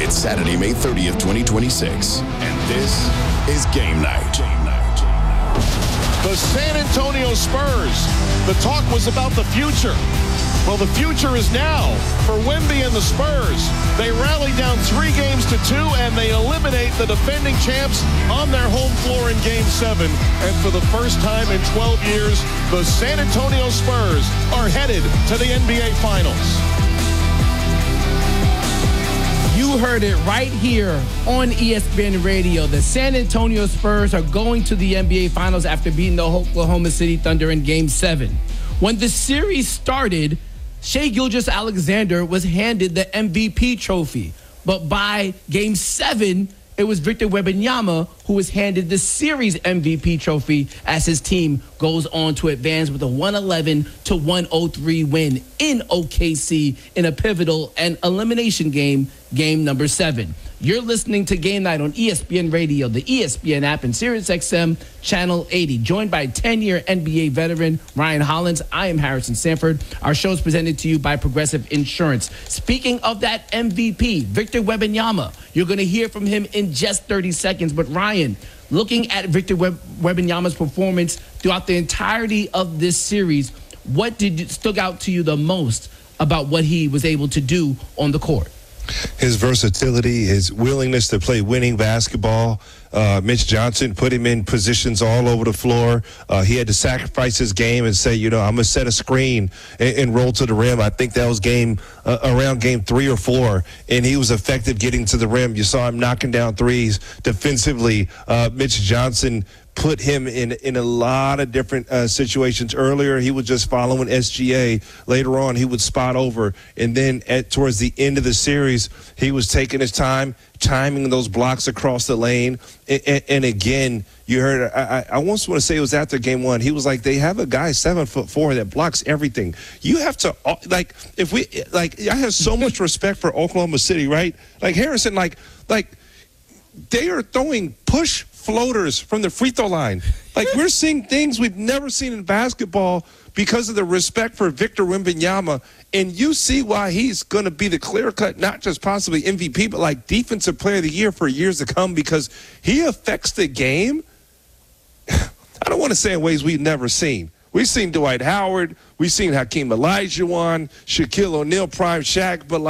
It's Saturday, May 30th, 2026, and this is Game Night. The San Antonio Spurs. The talk was about the future. Well, the future is now for Wemby and the Spurs. They rally down 3 games to 2, and they eliminate the defending champs on their home floor in Game 7. And for the first time in 12 years, the San Antonio Spurs are headed to the NBA Finals. You heard it right here on ESPN Radio. The San Antonio Spurs are going to the NBA Finals after beating the Oklahoma City Thunder in Game 7. When the series started, Shai Gilgeous-Alexander was handed the MVP trophy. But by Game 7, it was Victor Wembanyama who was handed the series MVP trophy as his team goes on to advance with a 111-103 win in OKC in a pivotal and elimination game, game number 7. You're listening to Game Night on ESPN Radio, the ESPN app, and SiriusXM Channel 80. Joined by 10-year NBA veteran Ryan Hollins, I am Harrison Sanford. Our show is presented to you by Progressive Insurance. Speaking of that MVP, Victor Wembanyama, you're going to hear from him in just 30 seconds. But Ryan, looking at Victor Wembanyama's performance throughout the entirety of this series, what stuck out to you the most about what he was able to do on the court? His versatility, his willingness to play winning basketball. Mitch Johnson put him in positions all over the floor. He had to sacrifice his game and say, I'm going to set a screen and roll to the rim. I think that was around game 3 or 4, and he was effective getting to the rim. You saw him knocking down threes defensively. Mitch Johnson put him in a lot of different situations. Earlier, he was just following SGA. Later on, he would spot over. And then towards the end of the series, he was taking his time, timing those blocks across the lane. And again, you heard, I almost want to say it was after game 1. He was like, they have a guy 7'4" that blocks everything. You have to, I have so much respect for Oklahoma City, right? Like Harrison, like they are throwing push floaters from the free throw line. Like, we're seeing things we've never seen in basketball because of the respect for Victor Wembanyama, and you see why he's going to be the clear-cut, not just possibly MVP, but like Defensive Player of the Year for years to come, because he affects the game. I don't want to say in ways we've never seen. We've seen Dwight Howard. We've seen Hakeem Olajuwon, Shaquille O'Neal, prime Shaq, but